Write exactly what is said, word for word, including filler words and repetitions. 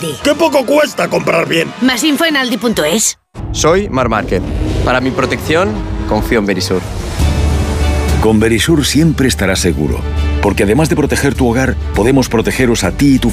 Aldi. ¡Qué poco cuesta comprar bien! Más info en aldi punto es. Soy Mar Márquez. Para mi protección, confío en Verisur. Con Verisur siempre estarás seguro, porque además de proteger tu hogar, podemos protegeros a ti y tu familia.